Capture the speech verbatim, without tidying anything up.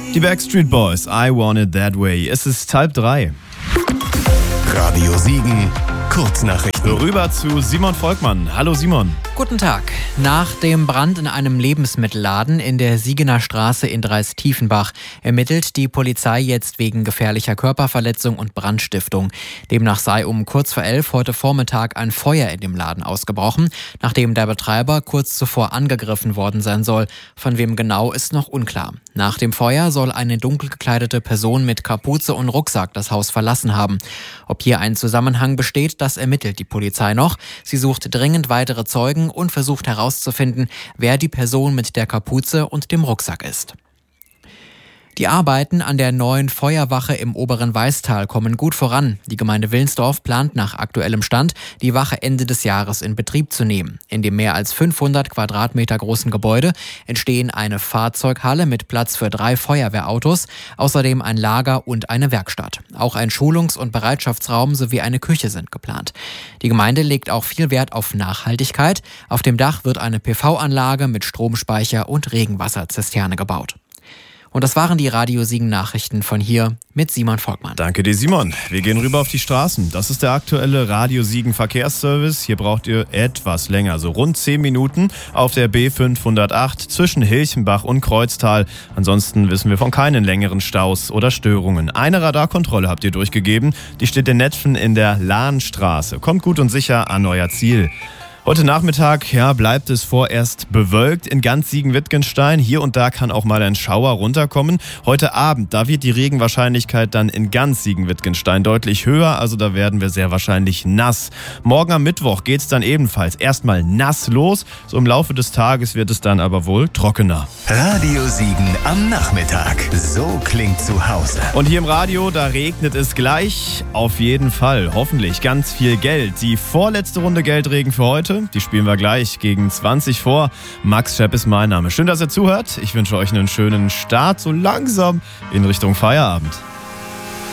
Die Backstreet Boys, I Want It That Way. Es ist halb drei. Radio Siegen, Kurznachrichten. Rüber zu Simon Volkmann. Hallo Simon. Guten Tag. Nach dem Brand in einem Lebensmittelladen in der Siegener Straße in Dreis-Tiefenbach ermittelt die Polizei jetzt wegen gefährlicher Körperverletzung und Brandstiftung. Demnach sei um kurz vor elf heute Vormittag ein Feuer in dem Laden ausgebrochen, nachdem der Betreiber kurz zuvor angegriffen worden sein soll. Von wem genau ist noch unklar. Nach dem Feuer soll eine dunkel gekleidete Person mit Kapuze und Rucksack das Haus verlassen haben. Ob hier ein Zusammenhang besteht, das ermittelt die Polizei noch. Sie sucht dringend weitere Zeugen und versucht herauszufinden, wer die Person mit der Kapuze und dem Rucksack ist. Die Arbeiten an der neuen Feuerwache im oberen Weistal kommen gut voran. Die Gemeinde Wilnsdorf plant nach aktuellem Stand, die Wache Ende des Jahres in Betrieb zu nehmen. In dem mehr als fünfhundert Quadratmeter großen Gebäude entstehen eine Fahrzeughalle mit Platz für drei Feuerwehrautos, außerdem ein Lager und eine Werkstatt. Auch ein Schulungs- und Bereitschaftsraum sowie eine Küche sind geplant. Die Gemeinde legt auch viel Wert auf Nachhaltigkeit. Auf dem Dach wird eine P V-Anlage mit Stromspeicher und Regenwasserzisterne gebaut. Und das waren die Radio Siegen Nachrichten von hier mit Simon Volkmann. Danke dir, Simon. Wir gehen rüber auf die Straßen. Das ist der aktuelle Radio Siegen Verkehrsservice. Hier braucht ihr etwas länger, so rund zehn Minuten auf der B fünfhundertacht zwischen Hilchenbach und Kreuztal. Ansonsten wissen wir von keinen längeren Staus oder Störungen. Eine Radarkontrolle habt ihr durchgegeben. Die steht in Netfen in der Lahnstraße. Kommt gut und sicher an euer Ziel. Heute Nachmittag ja, bleibt es vorerst bewölkt in ganz Siegen-Wittgenstein. Hier und da kann auch mal ein Schauer runterkommen. Heute Abend, da wird die Regenwahrscheinlichkeit dann in ganz Siegen-Wittgenstein deutlich höher. Also da werden wir sehr wahrscheinlich nass. Morgen am Mittwoch geht es dann ebenfalls erstmal nass los. So im Laufe des Tages wird es dann aber wohl trockener. Radio Siegen am Nachmittag. So klingt zu Hause. Und hier im Radio, da regnet es gleich. Auf jeden Fall. Hoffentlich ganz viel Geld. Die vorletzte Runde Geldregen für heute. Die spielen wir gleich gegen zwanzig vor. Max Schepp ist mein Name. Schön, dass ihr zuhört. Ich wünsche euch einen schönen Start so langsam in Richtung Feierabend.